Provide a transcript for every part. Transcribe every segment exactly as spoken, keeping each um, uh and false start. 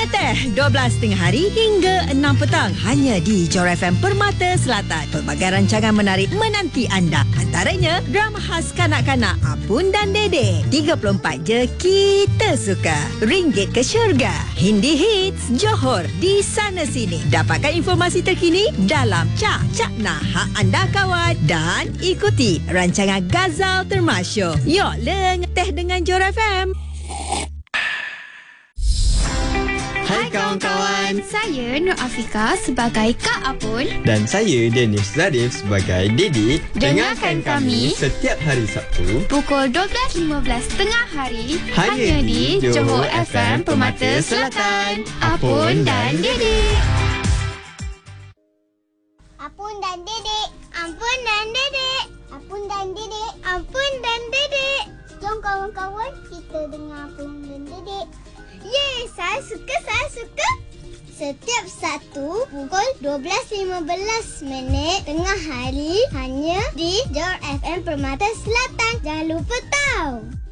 Teh dua belas tengah hari hingga enam petang hanya di Johor F M Permata Selatan. Pelbagai rancangan menarik menanti anda. Antaranya drama khas kanak-kanak Apun dan Dede. tiga puluh empat je kita suka. Ringgit ke syurga. Hindi Hits Johor di sana sini. Dapatkan informasi terkini dalam Cak Cak Nah Hak Anda Kawan dan ikuti rancangan Gazal Termasyo. Yok leng Teh dengan Johor F M. Hai kawan-kawan, saya Nur Afika sebagai Kak Apun dan saya Danish Zarif sebagai Didi. Dengarkan kami setiap hari Sabtu pukul dua belas lima belas tengah hari hanya hanya di Johor F M Permata Selatan. Apun dan Didi. Apun dan Dedek. Ampun dan Dedek. Apun dan Dedek. Ampun dan Dedek. Jom kawan-kawan kita dengar Apun dan Dedek. Yeay, saya suka, saya suka. Setiap Sabtu pukul dua belas lima belas minit tengah hari hanya di Johor F M Permata Selatan. Jangan lupa tahu.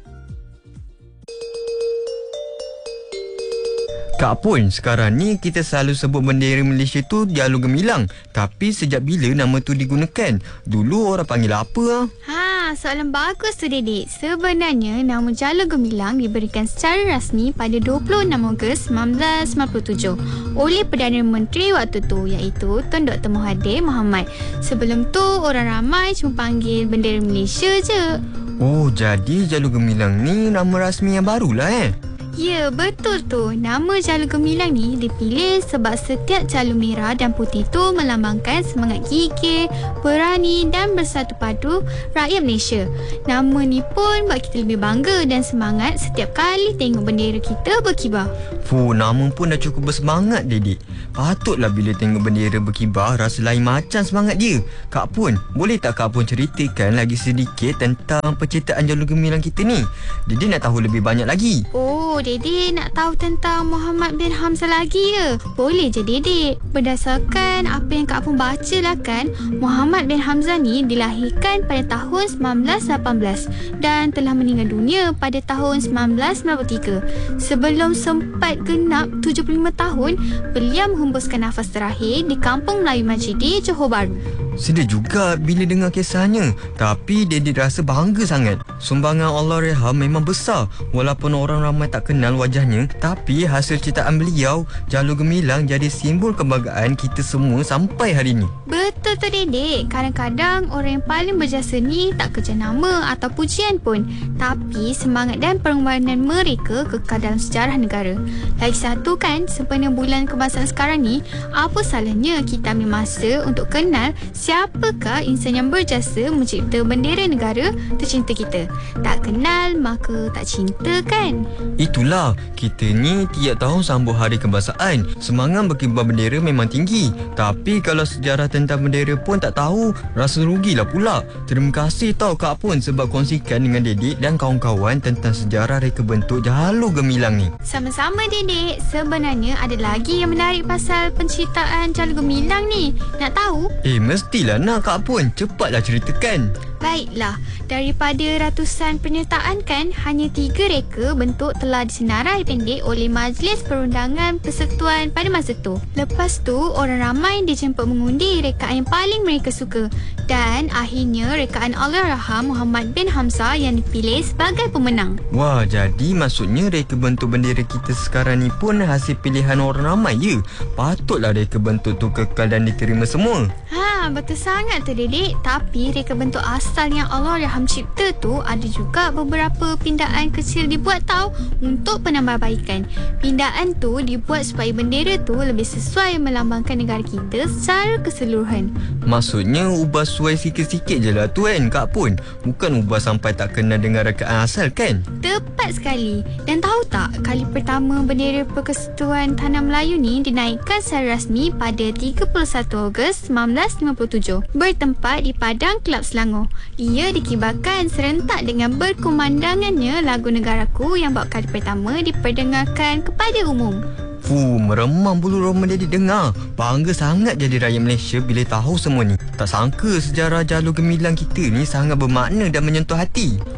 Kak Pun, sekarang ni kita selalu sebut bendera Malaysia tu Jalur Gemilang. Tapi sejak bila nama tu digunakan? Dulu orang panggil apa ah? Ha, soalan bagus tu Dedik. Sebenarnya nama Jalur Gemilang diberikan secara rasmi pada dua puluh enam Ogos seribu sembilan ratus sembilan puluh tujuh oleh Perdana Menteri waktu tu iaitu Tun Doktor Mahathir Mohamad. Sebelum tu orang ramai cuma panggil bendera Malaysia je. Oh, jadi Jalur Gemilang ni nama rasmi yang barulah eh? Ya, betul tu. Nama Jalur Gemilang ni dipilih sebab setiap jalur merah dan putih tu melambangkan semangat gigih, berani dan bersatu padu rakyat Malaysia. Nama ni pun buat kita lebih bangga dan semangat setiap kali tengok bendera kita berkibar. Fuh, nama pun dah cukup bersemangat, Dedik. Patutlah bila tengok bendera berkibar rasa lain macam semangat dia. Kak Pun, boleh tak Kak Pun ceritakan lagi sedikit tentang penciptaan Jalur Gemilang kita ni? Dedik nak tahu lebih banyak lagi. Oh, Dedek nak tahu tentang Muhammad bin Hamzah lagi ke? Boleh je Dedek. Berdasarkan apa yang Kak Pun baca lah kan, Muhammad bin Hamzah ni dilahirkan pada tahun sembilan belas lapan belas dan telah meninggal dunia pada tahun sembilan belas sembilan puluh tiga. Sebelum sempat genap tujuh puluh lima tahun, beliau menghembuskan nafas terakhir di Kampung Melayu Majidi, Johor Bahru. Sedih juga bila dengar kisahnya. Tapi Dedik rasa bangga sangat. Sumbangan Allahyarham memang besar. Walaupun orang ramai tak kenal wajahnya, tapi hasil ciptaan beliau, Jalur Gemilang jadi simbol kebanggaan kita semua sampai hari ini. Betul tu Dedek. Kadang-kadang orang yang paling berjasa ni tak kerja nama atau pujian pun, tapi semangat dan pengorbanan mereka kekal dalam sejarah negara. Lagi satu kan, sempena bulan kebangsaan sekarang ni, apa salahnya kita ambil masa untuk kenal siapakah insan yang berjasa mencipta bendera negara tercinta kita. Tak kenal maka tak cinta kan? Itulah, kita ni tiap tahun sambut hari kebangsaan. Semangat berkibar bendera memang tinggi. Tapi kalau sejarah tentang bendera pun tak tahu, rasa rugilah pula. Terima kasih tau Kak Pun sebab kongsikan dengan Dedik dan kawan-kawan tentang sejarah reka bentuk Jalur Gemilang ni. Sama-sama Dedek. Sebenarnya ada lagi yang menarik pasal penciptaan Jalur Gemilang ni. Nak tahu? Eh, mestilah nak Kak Pun. Cepatlah ceritakan. Baiklah, daripada ratusan penyertaan kan, hanya tiga reka bentuk telah disenarai pendek oleh Majlis Perundangan Persekutuan pada masa tu. Lepas tu, orang ramai dijemput mengundi rekaan yang paling mereka suka. Dan akhirnya rekaan Allahyarham Muhammad bin Hamzah yang dipilih sebagai pemenang. Wah, jadi maksudnya reka bentuk bendera kita sekarang ni pun hasil pilihan orang ramai ya? Patutlah reka bentuk tu kekal dan diterima semua. Ha, betul sangat tu Dedek. Tapi reka bentuk asal yang Allahyarham cipta tu ada juga beberapa pindaan kecil dibuat tau untuk penambahbaikan. Pindaan tu dibuat supaya bendera tu lebih sesuai melambangkan negara kita secara keseluruhan. Maksudnya ubah sesuai sikit-sikit je lah tu kan Kak Pun. Bukan ubah sampai tak kena dengan rekaan asal kan? Tepat sekali. Dan tahu tak, kali pertama bendera Persekutuan Tanah Melayu ni dinaikkan secara rasmi pada tiga puluh satu Ogos seribu sembilan belas lima puluh tujuh bertempat di Padang Kelab Selangor. Ia dikibarkan serentak dengan berkumandangannya lagu Negaraku yang buat kali pertama diperdengarkan kepada umum. Fuh, meremang bulu roma Dedik dengar. Bangga sangat jadi rakyat Malaysia bila tahu semua ni. Tak sangka sejarah Jalur Gemilang kita ni sangat bermakna dan menyentuh hati. Oh,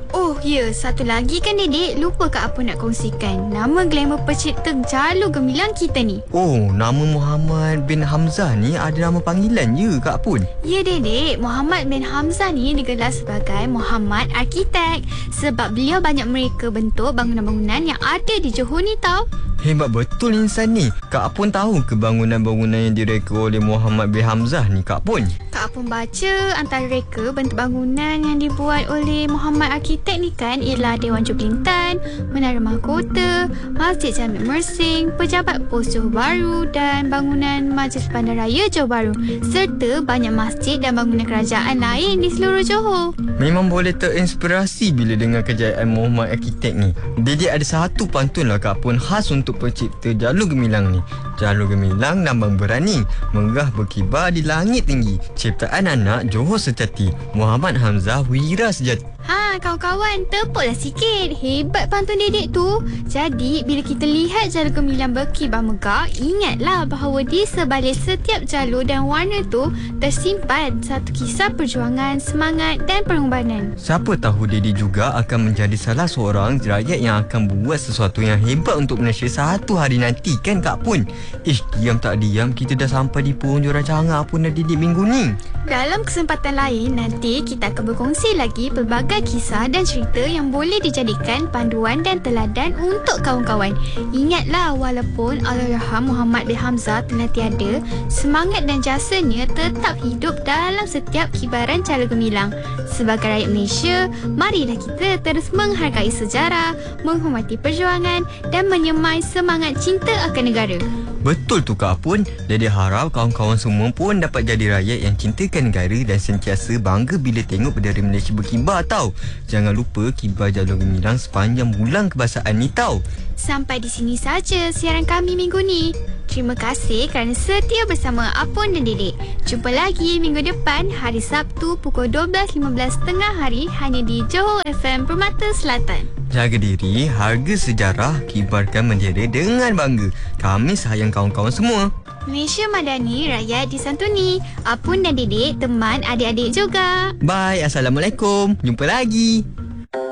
Ya, satu lagi kan Dedek, lupa Kak Apun nak kongsikan. Nama glamour pencipta jalur gemilang kita ni. Oh, nama Muhammad bin Hamzah ni ada nama panggilan je Kak Pun? Ya Dedek, Muhammad bin Hamzah ni digelar sebagai Muhammad Arkitek sebab beliau banyak mereka bentuk bangunan-bangunan yang ada di Johor ni tau. Hebat betul insan ni. Kak Pun tahu ke bangunan-bangunan yang direka oleh Muhammad bin Hamzah ni Kak Pun? Kak Apun baca antara reka bentuk bangunan yang dibuat oleh Muhammad Arkitek ni kan ialah Dewan Jublintan, Menara Mahkota, Masjid Jamek Mersing, Pejabat Pos Johor Bahru dan bangunan Majlis Bandaraya Johor Bahru serta banyak masjid dan bangunan kerajaan lain di seluruh Johor. Memang boleh terinspirasi bila dengar kejayaan Muhammad Arkitek ni. Dedek ada satu pantun lah Kak Pun khas untuk pencipta jalur gemilang ni. Jalur gemilang lambang berani, megah berkibar di langit tinggi. Ciptaan anak Johor sejati, Muhammad Hamzah wira sejati. Ha, kawan-kawan, tepuklah sikit. Hebat pantun Dedek tu. Jadi, bila kita lihat jalur gemilang berkibar megah, ingatlah bahawa di sebalik setiap jalur dan warna tu tersimpan satu kisah perjuangan, semangat dan pengorbanan. Siapa tahu Dedek juga akan menjadi salah seorang rakyat yang akan buat sesuatu yang hebat untuk Malaysia satu hari nanti kan Kak Pun? Ish, diam tak diam kita dah sampai di penghujung rancangan Apun dan Dedek minggu ni. Dalam kesempatan lain, nanti kita akan berkongsi lagi pelbagai kisah dan cerita yang boleh dijadikan panduan dan teladan untuk kawan-kawan. Ingatlah, walaupun Allahyarham Muhammad bin Hamzah telah tiada, semangat dan jasanya tetap hidup dalam setiap kibaran jalur gemilang. Sebagai rakyat Malaysia, marilah kita terus menghargai sejarah, menghormati perjuangan dan menyemai semangat cinta akan negara. Betul tu Kak Pun. Dedek harap kawan-kawan semua pun dapat jadi rakyat yang cintakan negara dan sentiasa bangga bila tengok bendera Malaysia berkibar tau. Jangan lupa kibar jalur gemilang sepanjang bulan kebangsaan ni tau. Sampai di sini saja siaran kami minggu ni. Terima kasih kerana setia bersama Apun dan Dedek. Jumpa lagi minggu depan hari Sabtu pukul dua belas lima belas tengah hari hanya di Johor F M Permata Selatan. Jaga diri, harga sejarah, kibarkan bendera dengan bangga. Kami sayang kawan-kawan semua. Malaysia Madani, rakyat disantuni. Apun dan Dedek, teman adik-adik juga. Bye, Assalamualaikum. Jumpa lagi.